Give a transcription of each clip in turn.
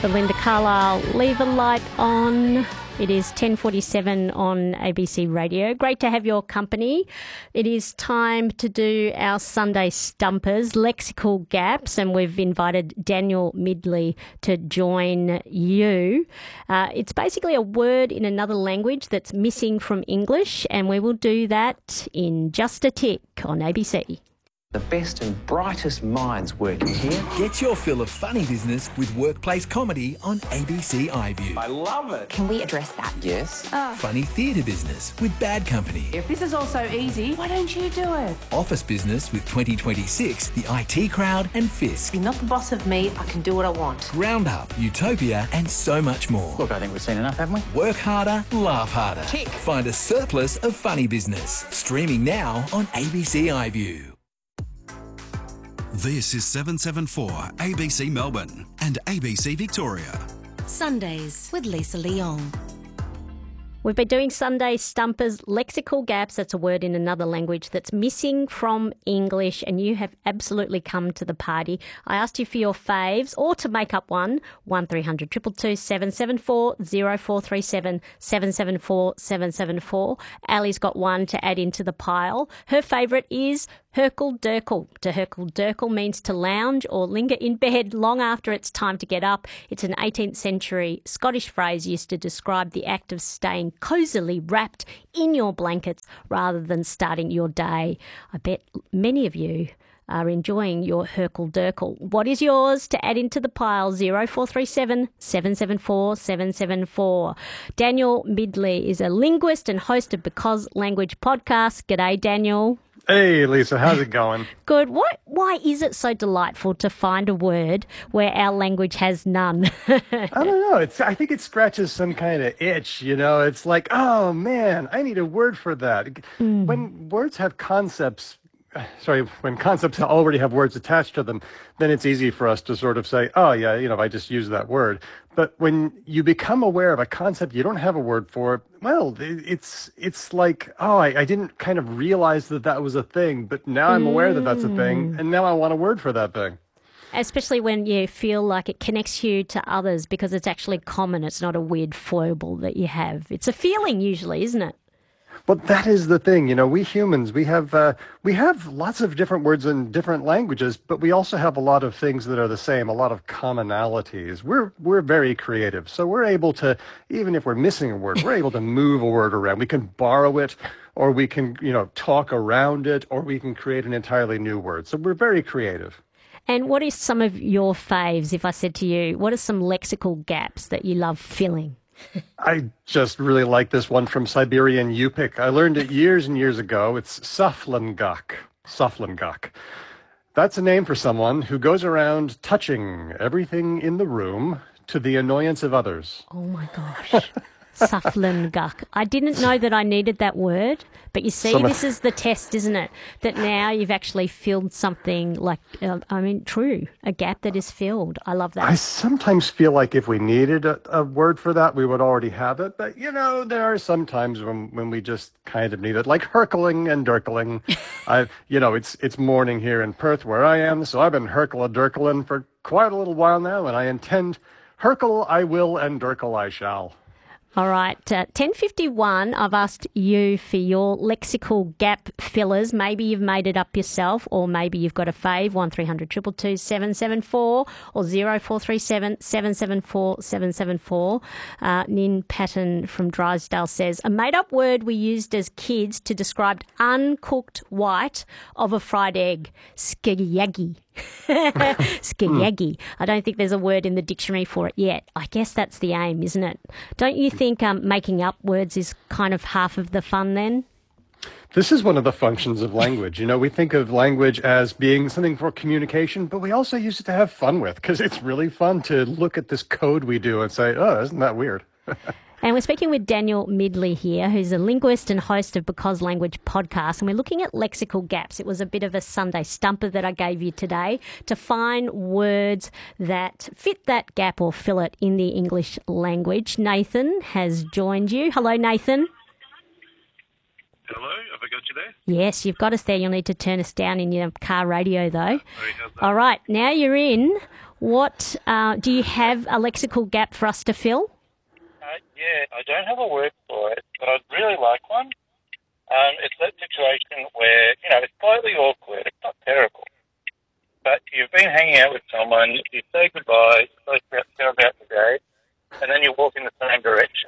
Belinda Carlisle, Leave a Light On. It is 10:47 on ABC Radio. Great to have your company. It is time to do our Sunday Stumpers, Lexical Gaps, and we've invited Daniel Midley to join you. It's basically a word in another language that's missing from English, and we will do that in just a tick on ABC. The best and brightest minds working here. Get your fill of funny business with workplace comedy on ABC iView. I love it. Can we address that? Yes. Funny theatre business with Bad Company. If this is all so easy, why don't you do it? Office business with 2026, the IT Crowd and Fisk. You're not the boss of me. I can do what I want. Round Up, Utopia and so much more. Look, I think we've seen enough, haven't we? Work harder, laugh harder. Tick. Find a surplus of funny business. Streaming now on ABC iView. This is 774 ABC Melbourne and ABC Victoria. Sundays with Lisa Leong. We've been doing Sunday Stumpers, Lexical Gaps. That's a word in another language that's missing from English, and you have absolutely come to the party. I asked you for your faves, or to make up one, 1300 222 774 0437 774 774. Ali's got one to add into the pile. Her favourite is Herkle Durkle. To Herkle Durkle means to lounge or linger in bed long after it's time to get up. It's an 18th century Scottish phrase used to describe the act of staying cosily wrapped in your blankets rather than starting your day. I bet many of you are enjoying your Herkle Durkle. What is yours to add into the pile? 0437 774 774. Daniel Midley is a linguist and host of Because Language podcast. G'day, Daniel. Hey, Lisa, how's it going? Good. Why is it so delightful to find a word where our language has none? I don't know. I think it scratches some kind of itch, you know? It's like, oh, man, I need a word for that. When words have concepts, when concepts already have words attached to them, then it's easy for us to sort of say, oh, yeah, I just use that word. But when you become aware of a concept you don't have a word for, well, it's like, oh, I didn't kind of realize that was a thing, but now I'm aware that that's a thing, and now I want a word for that thing. Especially when you feel like it connects you to others because it's actually common. It's not a weird foible that you have. It's a feeling usually, isn't it? Well, that is the thing. We humans, we have lots of different words in different languages, but we also have a lot of things that are the same, a lot of commonalities. We're very creative. So we're able to, even if we're missing a word, we're able to move a word around. We can borrow it, or we can, talk around it, or we can create an entirely new word. So we're very creative. And what is some of your faves, if I said to you, what are some lexical gaps that you love filling? I just really like this one from Siberian Yupik. I learned it years and years ago. It's Saflangak. Saflangak. That's a name for someone who goes around touching everything in the room to the annoyance of others. Oh, my gosh. Saflangak. I didn't know that I needed that word, but you see, this is the test, isn't it? That now you've actually filled something like, true, a gap that is filled. I love that. I sometimes feel like if we needed a word for that, we would already have it. But, there are some times when we just kind of need it, like herkling and durkling. It's morning here in Perth where I am, so I've been herkle-a-durkling for quite a little while now, and I intend herkle I will and durkle I shall. All right, 10:51, I've asked you for your lexical gap fillers. Maybe you've made it up yourself, or maybe you've got a fave, 1300 222 774 or 0437 774 774. Nin Patton from Drysdale says, a made-up word we used as kids to describe uncooked white of a fried egg, skiyagi. Skiyagi. I don't think there's a word in the dictionary for it yet. I guess that's the aim, isn't it? Don't you think making up words is kind of half of the fun then? This is one of the functions of language. We think of language as being something for communication, but we also use it to have fun with, because it's really fun to look at this code we do and say, oh, isn't that weird? And we're speaking with Daniel Midley here, who's a linguist and host of Because Language podcast, and we're looking at lexical gaps. It was a bit of a Sunday stumper that I gave you today to find words that fit that gap or fill it in the English language. Nathan has joined you. Hello, Nathan. Hello, have I got you there? Yes, you've got us there. You'll need to turn us down in your car radio, though. All right, now you're in. What do you have a lexical gap for us to fill? Yeah, I don't have a word for it, but I'd really like one. It's that situation where, it's slightly awkward. It's not terrible. But you've been hanging out with someone, you say goodbye, you're supposed to go about the day, and then you walk in the same direction.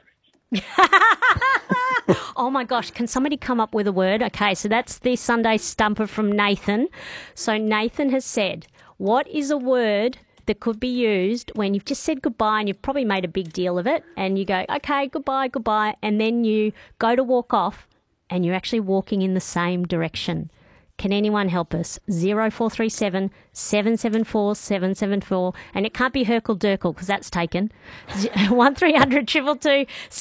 Oh my gosh, can somebody come up with a word? Okay, so that's the Sunday Stumper from Nathan. So Nathan has said, what is a word that could be used when you've just said goodbye and you've probably made a big deal of it and you go, okay, goodbye, and then you go to walk off and you're actually walking in the same direction? Can anyone help us? 0437 774 774. And it can't be Herkel Durkel because that's taken. 1300 222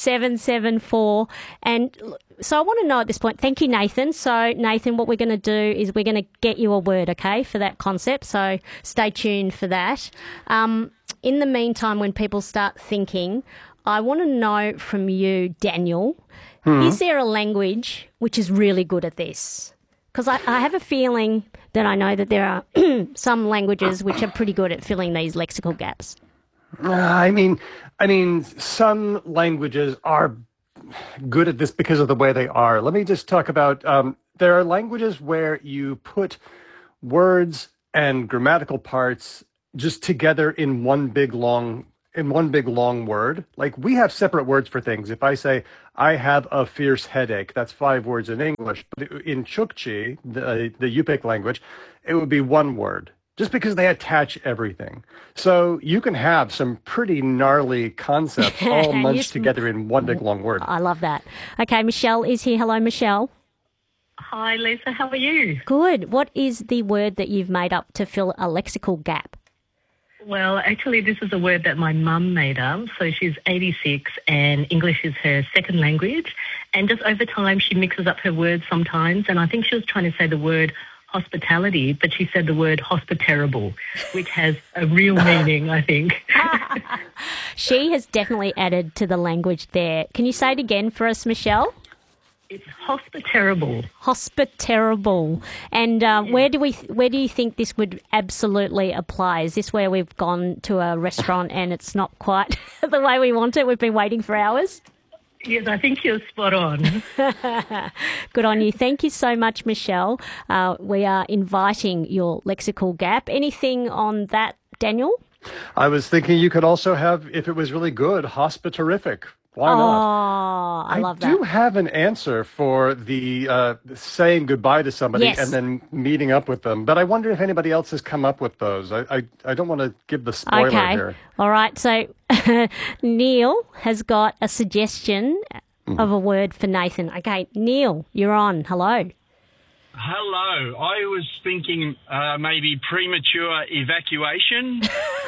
774. And so I want to know at this point, thank you, Nathan. So, Nathan, what we're going to do is we're going to get you a word, okay, for that concept. So stay tuned for that. In the meantime, when people start thinking, I want to know from you, Daniel, is there a language which is really good at this? Because I have a feeling that I know that there are some languages which are pretty good at filling these lexical gaps. I mean, some languages are good at this because of the way they are. Let me just talk about, there are languages where you put words and grammatical parts just together in one big long word. Like, we have separate words for things. If I say, I have a fierce headache, that's 5 words in English. But in Chukchi, the Yupik language, it would be one word, just because they attach everything. So you can have some pretty gnarly concepts all munched together in one big long word. I love that. Okay, Michelle is here. Hello, Michelle. Hi, Lisa. How are you? Good. What is the word that you've made up to fill a lexical gap? Well, actually, this is a word that my mum made up. So she's 86 and English is her second language. And just over time, she mixes up her words sometimes. And I think she was trying to say the word hospitality, but she said the word hospiterable, which has a real meaning, I think. She has definitely added to the language there. Can you say it again for us, Michelle? It's hospiterable. Hospiterable. And where do you think this would absolutely apply? Is this where we've gone to a restaurant and it's not quite the way we want it? We've been waiting for hours? Yes, I think you're spot on. Good on you. Thank you so much, Michelle. We are inviting your lexical gap. Anything on that, Daniel? I was thinking you could also have, if it was really good, hospiterific. Why not? Oh, I love that. I do have an answer for the saying goodbye to somebody and then meeting up with them, but I wonder if anybody else has come up with those. I don't want to give the spoiler here. All right. So Neil has got a suggestion of a word for Nathan. Okay, Neil, you're on. Hello. Hello. I was thinking maybe premature evacuation.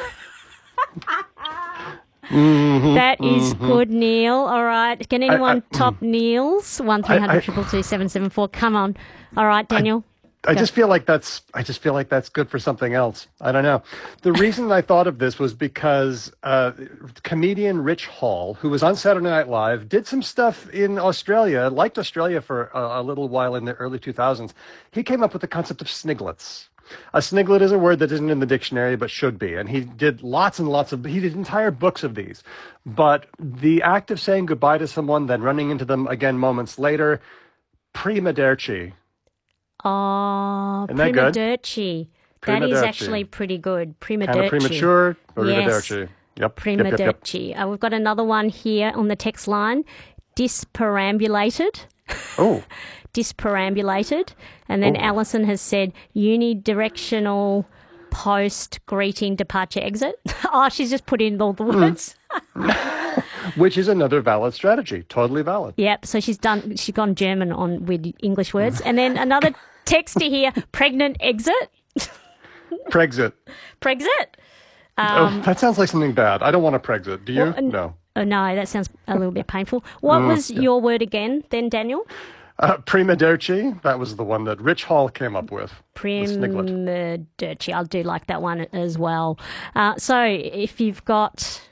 That is good, Neil. All right. Can anyone top Neil's? 1300 222 774. Come on. All right, Daniel. I just feel like that's good for something else. I don't know. The reason I thought of this was because comedian Rich Hall, who was on Saturday Night Live, did some stuff in Australia, liked Australia for a little while in the early 2000s. He came up with the concept of sniglets. A sniglet is a word that isn't in the dictionary but should be, and he did he did entire books of these. But the act of saying goodbye to someone, then running into them again moments later, prima derci. Oh, prima derci. That is actually pretty good. Prima derci. Kind of premature, prima derci. Yep. Prima derci. We've got another one here on the text line. Disperambulated. Oh. Disperambulated. And then Alison has said unidirectional post greeting departure exit. Oh, she's just put in all the words. Which is another valid strategy. Totally valid. Yep. So she's gone German on with English words. And then another texter here, pregnant exit. Prexit. Prexit. That sounds like something bad. I don't want to Prexit. Do you? No. Oh, no, that sounds a little bit painful. What was your word again then, Daniel? Prima derci. That was the one that Rich Hall came up with. Prima derci. I do like that one as well. So if you've got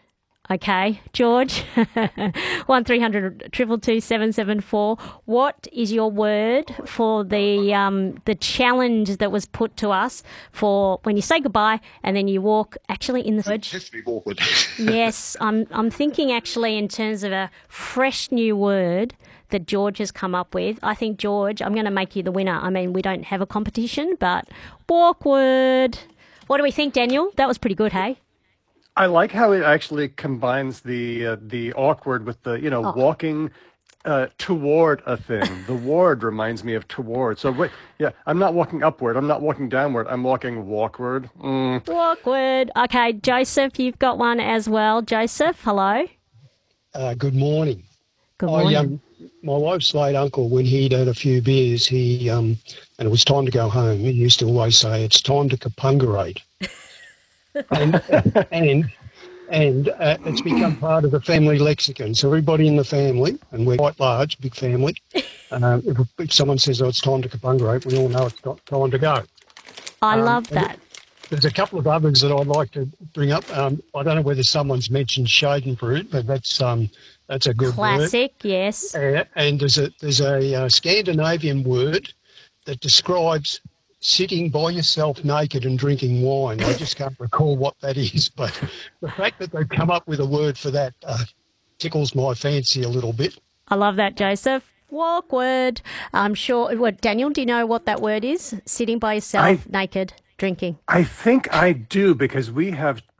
Okay, George, 1300 222 774. What is your word for the challenge that was put to us for when you say goodbye and then you walk actually in the word? Just be awkward. Yes, I'm thinking actually in terms of a fresh new word that George has come up with. I think, George, I'm going to make you the winner. I mean, we don't have a competition, but awkward. What do we think, Daniel? That was pretty good, hey? I like how it actually combines the awkward with the walking toward a thing. The ward reminds me of toward. So wait, yeah, I'm not walking upward. I'm not walking downward. I'm walking walkward. Walkward. Okay, Joseph, you've got one as well. Joseph, hello. Good morning. Good morning. My wife's late uncle, when he'd had a few beers, and it was time to go home, he used to always say, "It's time to kapungarate." and it's become part of the family lexicon. So everybody in the family, and we're quite large, big family, if someone says, "Oh, it's time to kapungarate," we all know it's time to go. I love that. There's a couple of others that I'd like to bring up. I don't know whether someone's mentioned schadenfreude, but that's a good classic, word. yes. And there's a Scandinavian word that describes sitting by yourself naked and drinking wine. I just can't recall what that is, but the fact that they've come up with a word for that tickles my fancy a little bit. I love that, Joseph. Walkward. I'm sure. What, Daniel, do you know what that word is? Sitting by yourself, naked, drinking. I think I do, because we have